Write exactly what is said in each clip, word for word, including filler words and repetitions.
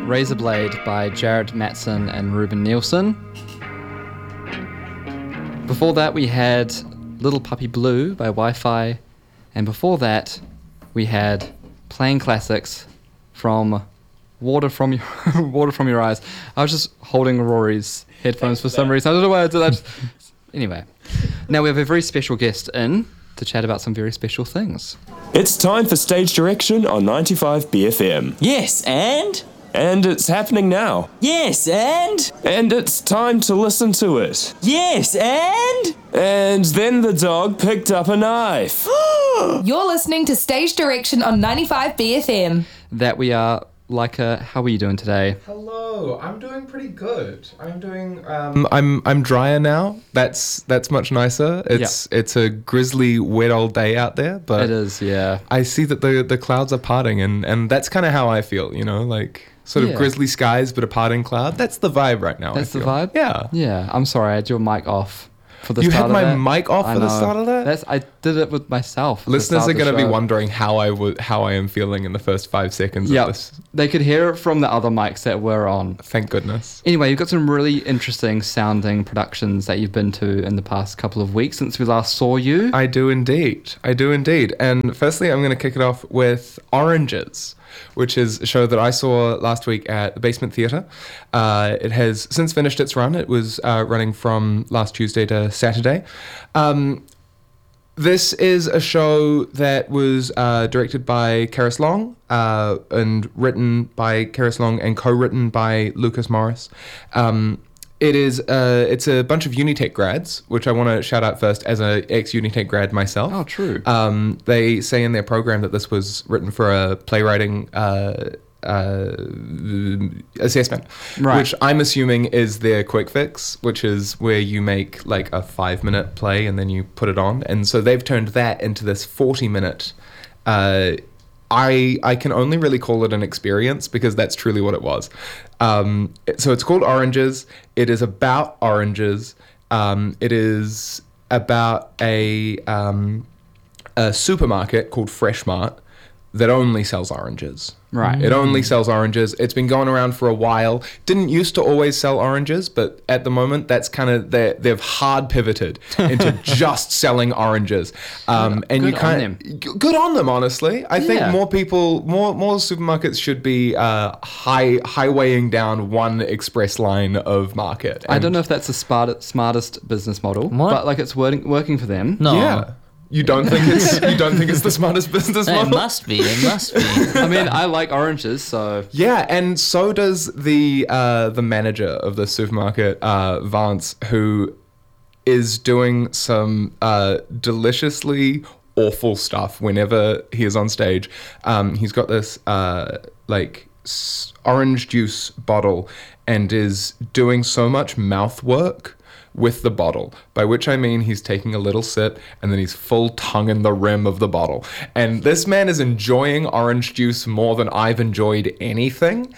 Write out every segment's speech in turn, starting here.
Razorblade by Jared Matson and Ruben Nielsen. Before that, we had Little Puppy Blue by Wi-Fi. And before that, we had Playing Classics from Water From Your Water From Your Eyes. I was just holding Rory's headphones for some reason. I don't know why I did that. Anyway, now we have a very special guest in to chat about some very special things. It's time for Stage Direction on ninety-five B F M. Yes, and? And it's happening now. Yes, and? And it's time to listen to it. Yes, and? And then the dog picked up a knife. You're listening to Stage Direction on ninety-five B F M. That we are. Leica, how are you doing today? Hello, I'm doing pretty good. I'm doing. Um, I'm I'm drier now. That's that's much nicer. It's yeah. it's a grizzly, wet old day out there, but it is. Yeah. I see that the the clouds are parting, and and that's kind of how I feel. You know, like sort of yeah. grizzly skies, but a parting cloud. That's the vibe right now. That's I the feel. vibe. Yeah. Yeah. I'm sorry, I had your mic off. For the you start had my of that. mic off I for the know. start of that? That's, I did it with myself. Listeners are going to be show. wondering how I would how I am feeling in the first five seconds yep. of this. They could hear it from the other mics that were on. Thank goodness. Anyway, you've got some really interesting sounding productions that you've been to in the past couple of weeks since we last saw you. I do indeed. I do indeed. And firstly, I'm going to kick it off with Oranges, which is a show that I saw last week at the Basement Theatre. Uh, it has since finished its run. It was uh, running from last Tuesday to Saturday. Um, this is a show that was uh, directed by Karis Long uh, and written by Karis Long and co-written by Lucas Morris. Um, It is. Uh, it's a bunch of Unitec grads, which I want to shout out first as an ex-Unitec grad myself. Oh, true. Um, they say in their program that this was written for a playwriting uh, uh, assessment, right. which I'm assuming is their quick fix, which is where you make like a five-minute play and then you put it on. And so they've turned that into this forty-minute. Uh, I I can only really call it an experience because that's truly what it was. Um, so it's called Oranges. It is about oranges. Um, it is about a um, a supermarket called Freshmart that only sells oranges. Right. It only sells oranges. It's been going around for a while. Didn't used to always sell oranges, but at the moment, that's kind of they've hard pivoted into just selling oranges. Um, and good you kind on them. good on them, honestly. I think Yeah. more people, more more supermarkets should be uh, high highwaying down one express line of market. I And- don't know if that's the smart, smartest business model, What? but like it's working working for them. No. Yeah. You don't think it's you don't think it's the smartest business It model? must be. It must be. I mean, I like oranges, so Yeah, and so does the uh, the manager of the supermarket, uh, Vance, who is doing some uh, deliciously awful stuff whenever he is on stage. Um, he's got this uh, like s- orange juice bottle and is doing so much mouth work with the bottle, by which I mean he's taking a little sip and then he's full tongue in the rim of the bottle. And this man is enjoying orange juice more than I've enjoyed anything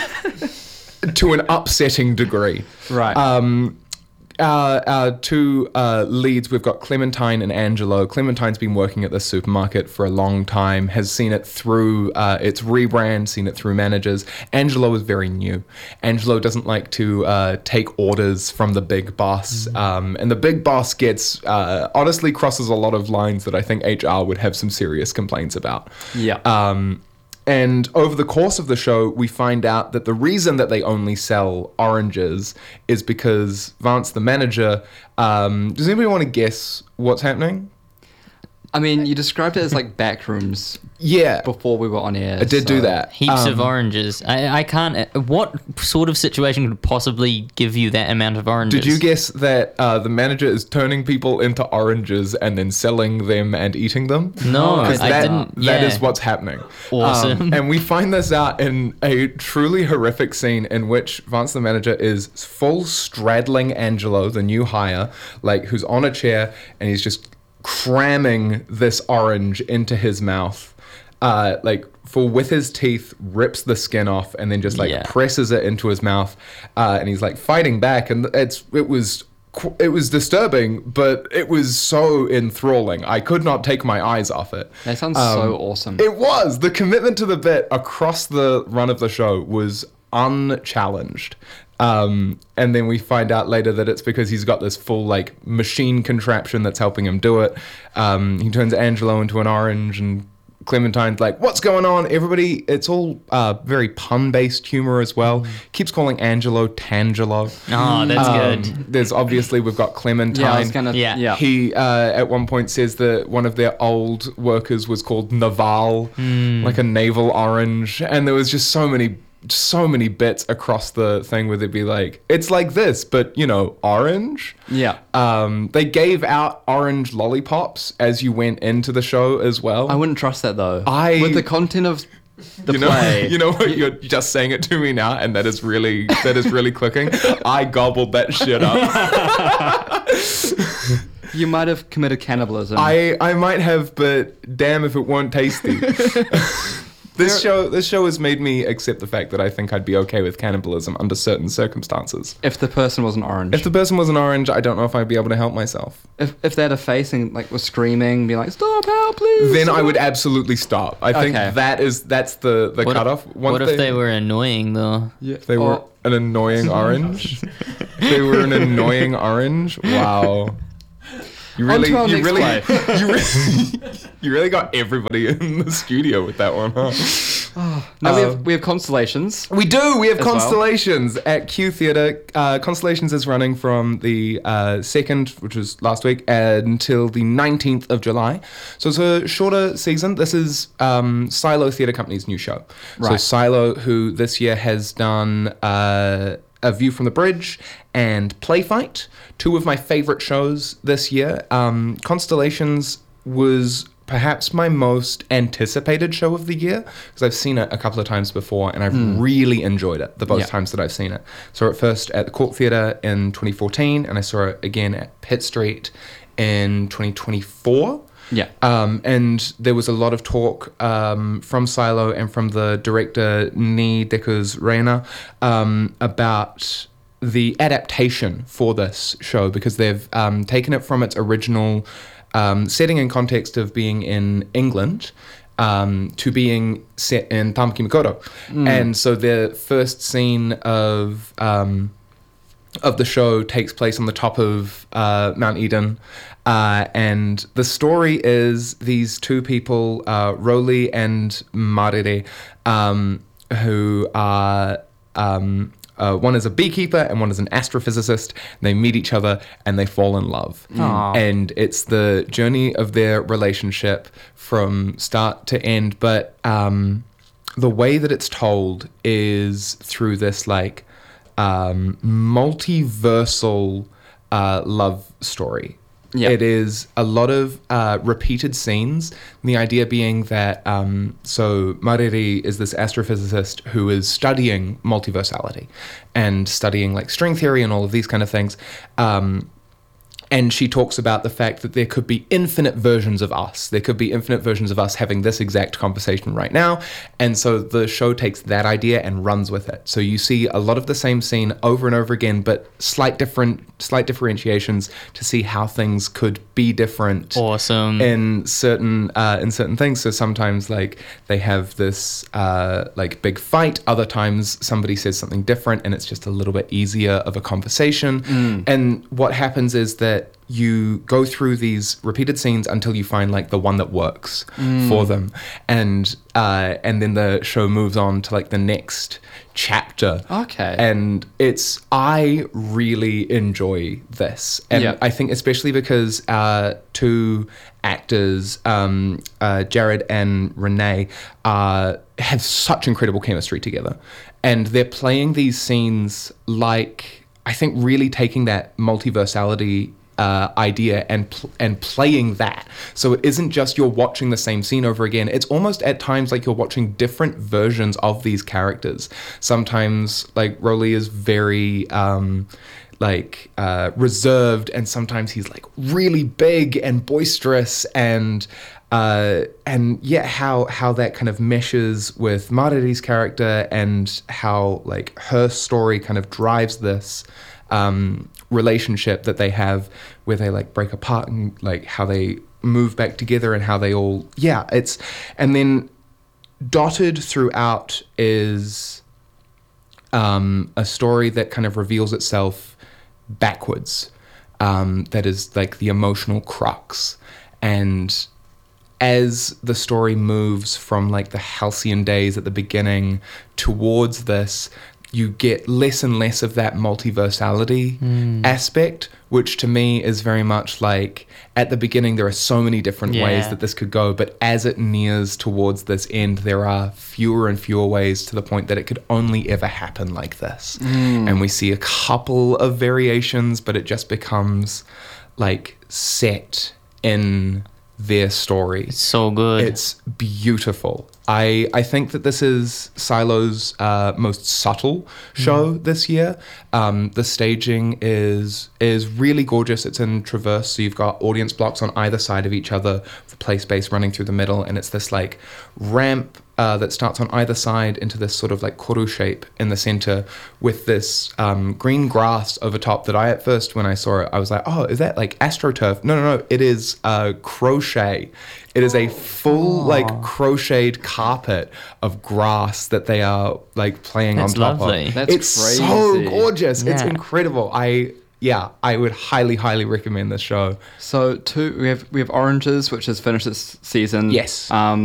to an upsetting degree. right. Um, our, our two uh, leads, we've got Clementine and Angelo. Clementine's been working at this supermarket for a long time, has seen it through uh, its rebrand, seen it through managers. Angelo is very new. Angelo doesn't like to uh, take orders from the big boss. Mm-hmm. Um, and the big boss gets, uh, honestly, crosses a lot of lines that I think H R would have some serious complaints about. yeah. Um, and over the course of the show, we find out that the reason that they only sell oranges is because Vance, the manager, um, does anybody want to guess what's happening? I mean, you described it as like back rooms Yeah, before we were on air. I did do so- that. Heaps Um, of oranges. I, I can't. uh, What sort of situation could possibly give you that amount of oranges? Did you guess that uh, the manager is turning people into oranges and then selling them and eating them? No, Because I that, didn't. that yeah. is what's happening. Awesome. Um, and we find this out in a truly horrific scene in which Vance the manager is full straddling Angelo, the new hire, like who's on a chair and he's just cramming this orange into his mouth. Uh, like for with his teeth, rips the skin off and then just like Yeah. presses it into his mouth. Uh, and he's like fighting back, and it's it was qu- it was disturbing, but it was so enthralling. I could not take my eyes off it. That sounds Um, so awesome. It was. The commitment to the bit across the run of the show was unchallenged. Um, and then we find out later that it's because he's got this full like machine contraption that's helping him do it. Um, he turns Angelo into an orange, and Clementine's like, what's going on? Everybody, it's all uh, very pun-based humor as well. Keeps calling Angelo Tangelo. Oh, that's Um, good. There's obviously, we've got Clementine. Yeah, I was gonna. Yeah. Yeah. He uh, at one point says that one of their old workers was called Naval, like a naval orange, and there was just so many, so many bits across the thing where they'd be like, "It's like this, but you know, orange." Yeah. Um, they gave out orange lollipops as you went into the show as well. I wouldn't trust that though. I- with the content of the you know, play. you know what? You're just saying it to me now, and that is really that is really clicking. I gobbled that shit up. You might have committed cannibalism. I, I might have, but damn if it weren't tasty. This show this show has made me accept the fact that I think I'd be okay with cannibalism under certain circumstances. if the person was an orange. If the person was an orange, I don't know if I'd be able to help myself. if, if they had a face and like was screaming, be like, "Stop! Help, please!" Then I would absolutely stop. I think Okay. that is that's the, the What, cutoff. if, Once what if they were annoying though? Yeah. if they were Or- an annoying orange? If they were an annoying orange? Wow. You On really, to our you next really, play. you really, you really got everybody in the studio with that one, huh? Now we Uh, have we have constellations. We do. We have As well. Constellations at Q Theatre. Uh, Constellations is running from the uh, second, which was last week, until the nineteenth of July. So it's a shorter season. This is um, Silo Theatre Company's new show. So Right. Silo, who this year has done uh, A View from the Bridge and Play Fight, two of my favorite shows this year. Um, Constellations was perhaps my most anticipated show of the year because I've seen it a couple of times before and I've really enjoyed it the both Yeah. times that I've seen it. Saw it first at the Court Theatre in twenty fourteen and I saw it again at Pitt Street in twenty twenty-four. Yeah. Um, and there was a lot of talk um, from Silo and from the director Ni Dekuz Reina um, about the adaptation for this show because they've um, taken it from its original um, setting and context of being in England um, to being set in Tamaki Makaurau. And so the first scene of um, of the show takes place on the top of uh, Mount Eden. Uh, and the story is these two people, uh, Rowley and Marere, um, who are... Um, uh, one is a beekeeper and one is an astrophysicist. They meet each other and they fall in love. Aw. And it's the journey of their relationship from start to end. But um, the way that it's told is through this like um, multiversal uh, love story. Yeah. It is a lot of uh, repeated scenes. The idea being that, um, so Mariri is this astrophysicist who is studying multiversality and studying like string theory and all of these kind of things. Um, and she talks about the fact that there could be infinite versions of us. There could be infinite versions of us having this exact conversation right now. And so the show takes that idea and runs with it. So you see a lot of the same scene over and over again, but slight different, slight differentiations to see how things could be different Awesome. in certain uh, in certain things. So sometimes like they have this uh, like big fight. Other times somebody says something different, and it's just a little bit easier of a conversation. And what happens is that you go through these repeated scenes until you find like the one that works for them, and uh, and then the show moves on to like the next chapter. Okay. And it's I really enjoy this, and Yeah. I think especially because uh, two actors, um, uh, Jared and Renee, uh, have such incredible chemistry together, and they're playing these scenes like I think really taking that multiversality uh, idea and pl- and playing that. So it isn't just you're watching the same scene over again. It's almost at times like you're watching different versions of these characters. Sometimes like Rowley is very um, like uh, reserved, and sometimes he's like really big and boisterous, and uh, and yeah, how how that kind of meshes with Mariri's character and how like her story kind of drives this um, relationship that they have, where they like break apart and like how they move back together and how they all yeah it's and then dotted throughout is um, a story that kind of reveals itself backwards. Um, that is like the emotional crux. And as the story moves from like the halcyon days at the beginning towards this, you get less and less of that multiversality mm. aspect, which to me is very much like at the beginning there are so many different yeah. ways that this could go, but as it nears towards this end, there are fewer and fewer ways to the point that it could only ever happen like this. Mm. And we see a couple of variations, but it just becomes like set in their story. It's so good. It's beautiful. I, I think that this is Silo's uh, most subtle show mm. this year. Um, the staging is is really gorgeous. It's in traverse, so you've got audience blocks on either side of each other, the play space running through the middle, and it's this like ramp uh, that starts on either side into this sort of like koru shape in the center with this um, green grass over top that I at first, when I saw it, I was like, oh, is that like AstroTurf? No, no, no, it is uh, crochet. It is a full Aww. like crocheted carpet of grass that they are like playing That's on top lovely. of. That's it's so crazy. gorgeous. It's Yeah. incredible. I yeah, I would highly, highly recommend this show. So two, we have we have Oranges, which has finished its season. Yes. Um,